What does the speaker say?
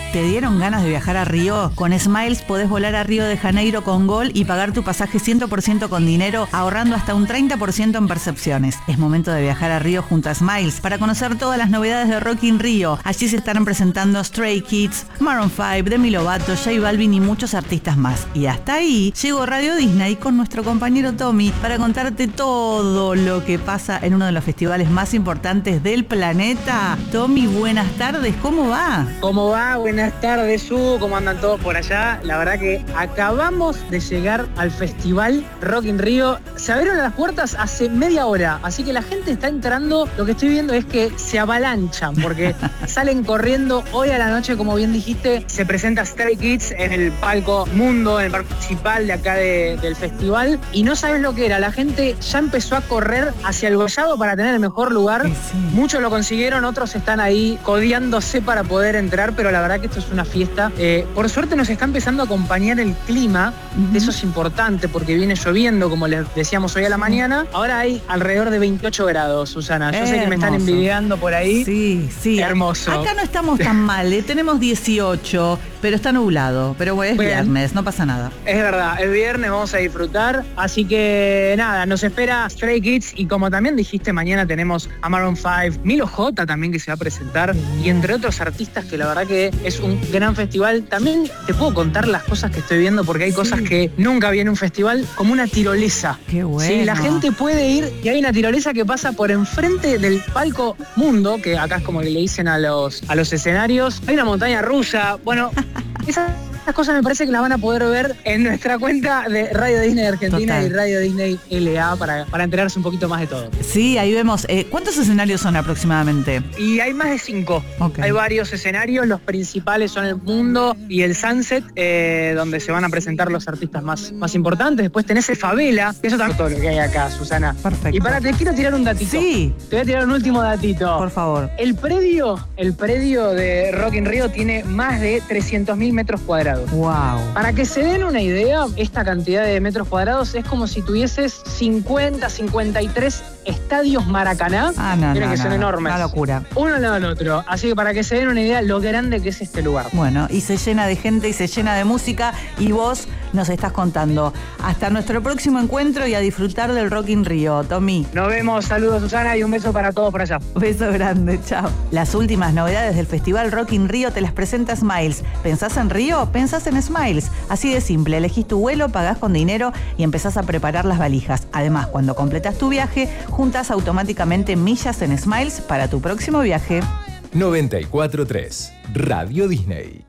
¿Te dieron ganas de viajar a Río? Con Smiles podés volar a Río de Janeiro con Gol y pagar tu pasaje 100% con dinero, ahorrando hasta un 30% en percepciones. Es momento de viajar a Río junto a Smiles para conocer todas las novedades de Rock in Rio. Allí se estarán presentando Stray Kids, Maroon 5, Demi Lovato, J Balvin y muchos artistas más. Y hasta ahí llegó Radio Disney con nuestro compañero Tommy para contarte todo lo que pasa en uno de los festivales más importantes del planeta. Tommy, buenas tardes, ¿cómo va? ¿Cómo va? Buenas tardes, Su, ¿cómo andan todos por allá? La verdad que acabamos de llegar al festival Rock in Rio. Se abrieron las puertas hace media hora, así que la gente está entrando. Lo que estoy viendo es que se avalanchan, porque salen corriendo. Hoy a la noche, como bien dijiste, se presenta Stray Kids en el palco Mundo, en el parque principal de acá del festival. Y no sabes lo que era, la gente ya empezó a correr hacia el Gollado para tener el mejor lugar. Sí. Muchos lo consiguieron, otros están ahí codeándose para poder entrar, pero la verdad que esto es una fiesta. Por suerte nos está empezando a acompañar el clima. Eso es importante porque viene lloviendo, como les decíamos hoy a la mañana. Ahora hay alrededor de 28 grados, Susana. Yo sé que me están envidiando por ahí. Sí. Hermoso. Acá no estamos tan mal, tenemos 18, pero está nublado. Pero bueno, es viernes, no pasa nada. Es verdad, es viernes, vamos a disfrutar. Así que nada, nos espera Stray Kids y como también dijiste, mañana tenemos a Maroon 5, Milo J también que se va a presentar y entre otros artistas que la verdad que es un gran festival. También te puedo contar las cosas que estoy viendo porque hay cosas que nunca vi en un festival, como una tirolesa. Qué bueno. Sí, la gente puede ir y hay una tirolesa que pasa por enfrente del palco Mundo, que acá es como que le dicen a los escenarios. Hay una montaña rusa. Bueno, esas cosas me parece que las van a poder ver en nuestra cuenta de Radio Disney Argentina. Total. Y Radio Disney LA para enterarse un poquito más de todo. Sí, ahí vemos. ¿Cuántos escenarios son aproximadamente? Y hay más de 5. Okay. Hay varios escenarios. Los principales son el Mundo y el Sunset, donde se van a presentar los artistas más importantes. Después tenés el Favela. Eso también es todo lo que hay acá, Susana. Perfecto. Y te quiero tirar un datito. Sí. Te voy a tirar un último datito. Por favor. El predio de Rock in Rio tiene más de 300.000 metros cuadrados. Wow. Para que se den una idea, esta cantidad de metros cuadrados es como si tuvieses 53 estadios Maracaná. Miren que son enormes. Una locura. Uno al lado del otro. Así que para que se den una idea lo grande que es este lugar. Bueno, y se llena de gente y se llena de música y vos nos estás contando. Hasta nuestro próximo encuentro y a disfrutar del Rock in Rio, Tommy. Nos vemos, saludos Susana y un beso para todos por allá. Beso grande, chao. Las últimas novedades del Festival Rock in Rio te las presenta Smiles. ¿Pensás en Río? Pensás en Smiles. Así de simple, elegís tu vuelo, pagás con dinero y empezás a preparar las valijas. Además, cuando completas tu viaje, juntás automáticamente millas en Smiles para tu próximo viaje. 94.3 Radio Disney.